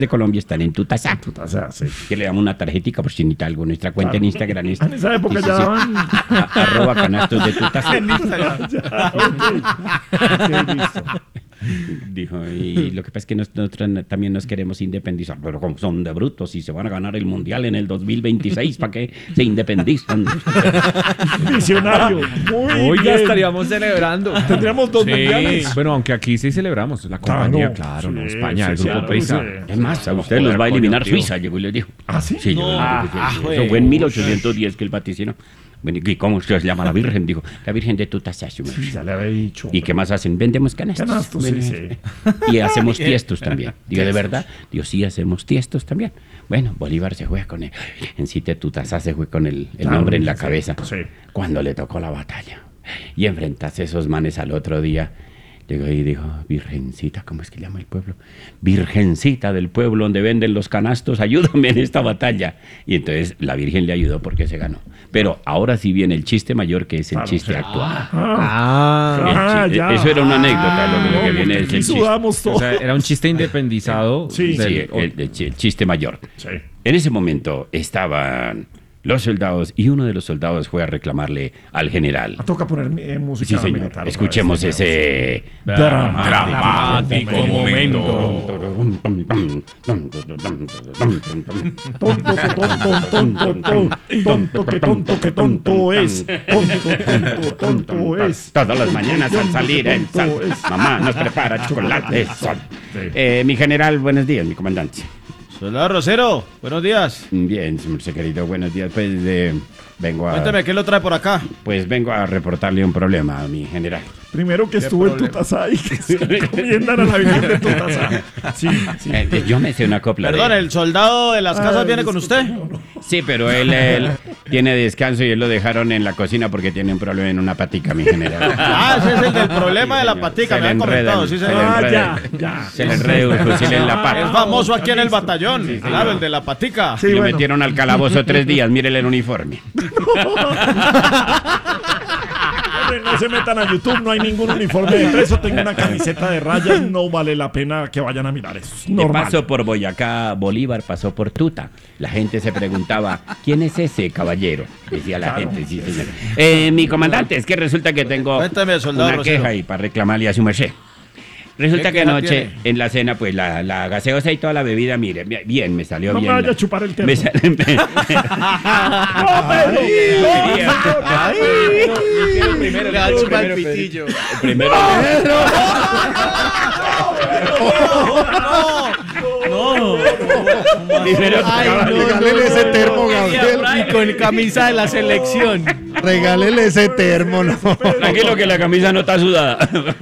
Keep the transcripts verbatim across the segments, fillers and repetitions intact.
de Colombia están en Tutasá. Tutasá, sí. Que le damos una tarjetica por si necesita algo. Nuestra cuenta Claro. en Instagram es... En esa época sí, ya sí, sí. daban... A- Arroba canastos de Tutasá. En Instagram. Ya, ok. Ok, listo. Dijo, y lo que pasa es que nos- nosotros también nos queremos independizar, pero como son de brutos y se van a ganar el mundial en el dos mil veintiséis, ¿para qué se independizan? Visionario. Muy Hoy bien. ya estaríamos celebrando. Tendríamos dos Sí. mundiales. Bueno, aunque aquí sí celebramos. La compañía, claro, sí, no, España, sí, el sí, grupo claro, Prisa. sí. Es más, a ustedes los va a eliminar Suiza, llegó y les dijo. ¿Ah, sí? Sí, No. llegó y les dijo, Ah, eso güey. fue en mil ochocientos diez que el vaticinó. Bueno, ¿y cómo se llama la Virgen? Dijo, la Virgen de Tutasá. Sí, ya le había dicho. ¿Y qué más hacen? Vendemos canastos. Canastos, sí, Bueno, sí. Y hacemos tiestos también. Digo, ¿de verdad? Digo, sí, hacemos tiestos también. Bueno, Bolívar se juega con el... En sí, Tutasá se juega con el, el Claro, nombre en la sí, cabeza. sí. Cuando le tocó la batalla. Y enfrentase a esos manes al otro día. Llegó y dijo, Virgencita, ¿cómo es que llama el pueblo? Virgencita del pueblo donde venden los canastos, ayúdame en esta batalla. Y entonces la Virgen le ayudó porque se ganó. Pero ahora sí viene el chiste mayor, que es el Claro, chiste sí. actual. Ah, Ah, El ah, chi- ya. Eso era una anécdota, lo, que- lo que No, viene porque es aquí el chiste. sudamos todo. o sea, era un chiste independizado. Sí. del- Sí, el, el chi- el chiste mayor. Sí. En ese momento estaban los soldados y uno de los soldados fue a reclamarle al general. Toca poner eh, música Sí, señor. militar. otra Escuchemos vez, sí, ese Drama- dramático momento. Tonto, que tonto, tonto, tonto, tonto, que tonto, que tonto es. Tonto, tonto, tonto es. Todas las mañanas al salir el sol, Tonto es. mamá nos prepara chocolate sol. Sí. Eh, mi general, buenos días, mi comandante. Soldado Rosero, buenos días. Bien, señor querido, buenos días. Pues eh, vengo a, Cuéntame, ¿qué lo trae por acá? pues vengo a reportarle un problema a mi general. Primero que estuvo en Tutasá y que se recomiendan a la Virgen de Tutasá. Sí, sí. Eh, yo me sé una copla. de- Perdón, ¿el soldado de las casas Ay, viene con usted? Sí, pero él, él tiene descanso y él lo dejaron en la cocina porque tiene un problema en una patica, mi general. Ah, ese es el del problema de la patica, Se me le han comentado, enreda, sí, se señor. le Ah, enreda, ya, ya. se le enreda un fusil en la Es pata. famoso aquí en el batallón, claro, el de la patica. Sí, Y lo bueno. metieron al calabozo tres días, mírele el uniforme. Hombre, no se metan a YouTube, no hay ningún uniforme de preso, tengo una camiseta de rayas, no vale la pena que vayan a mirar eso. Es Que normal. pasó por Boyacá, Bolívar pasó por Tuta. La gente se preguntaba, ¿quién es ese caballero? Decía la Claro. gente, sí, señor. Eh, mi comandante, es que resulta que tengo Cuéntame, soldado una Rosero. queja y para reclamarle a su merced. Resulta ¿Qué que queja anoche tiene? en la cena, pues la, la gaseosa y toda la bebida, mire, bi- bien, me salió No me bien. vaya a chupar el termo. Me sal- me- ¡No, Pedro! ¡No, Primero, le va a chupar el pitillo. Primero, primero Regálele ese termo, Gabriel. Y con camisa de la selección. Regálele ese termo, no. tranquilo que la camisa no está sudada.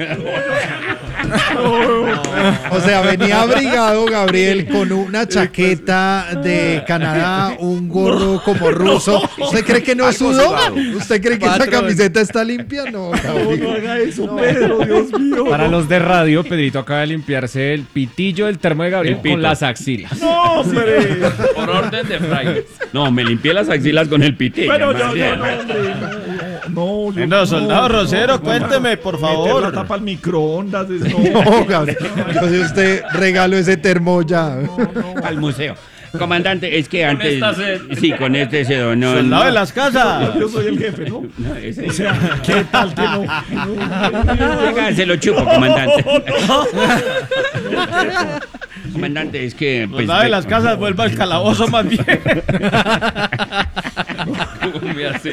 O sea, venía abrigado Gabriel con una chaqueta de Canadá, un gorro como ruso. ¿Usted cree que no sudó? ¿Usted cree que esa Patrón. camiseta está limpia? No, no, Gabriel. no haga eso, Pedro, Dios mío. Para los de radio, Pedrito acaba de limpiarse el pitillo del termo de Gabriel El pito. con las axilas. No, hombre. Por orden de Fray. No, me limpié las axilas con el pitillo. Pero más yo, bien. yo, no, hombre, no, no, yo No, soldado no, Rosero, no, cuénteme, por Meter la favor. tapa al microondas, es- no. No, Gabriel. Entonces usted regaló ese termo ya. Al museo. Comandante, es que antes. Sí, con este se donó. Soldado de las casas. Yo soy el jefe, ¿no? No, ese- O sea, ¿qué tal que no? Venga, se lo chupo, comandante. Comandante, es que. Pues, Soldado de las casas, vuelva al calabozo más bien. ¿Cómo me hace?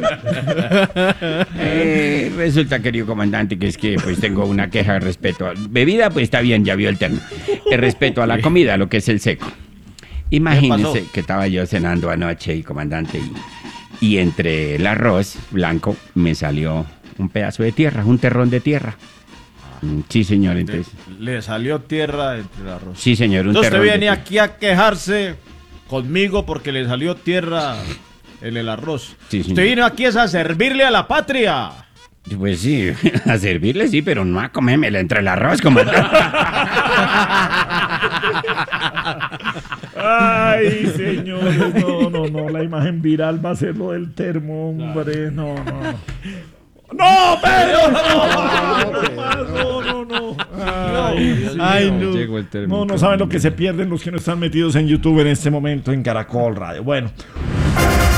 Eh, resulta, querido comandante, que es que pues tengo una queja respecto a bebida, pues está bien, ya vio el termo. El respeto a la comida, lo que es el seco. Imagínese pasó? que estaba yo cenando anoche, y comandante, y, y entre el arroz blanco me salió un pedazo de tierra, un terrón de tierra. Mm, Sí, señor, entonces. Le salió tierra entre el arroz. Sí, señor, un Entonces usted terrón de viene tierra. aquí a quejarse conmigo porque le salió tierra en el arroz. Sí, señor. Usted vino aquí es a servirle a la patria. Pues sí, a servirle sí, pero no a comérmela entre el arroz, comandante. Ay, señores, no, no, no, la imagen viral va a ser lo del termo, hombre, no, no, no. ¡No, Pedro! ¡No, no, no! Ay, ay, no. Llegó el No, término. no saben lo que se pierden los que no están metidos en YouTube en este momento en Caracol Radio. Bueno,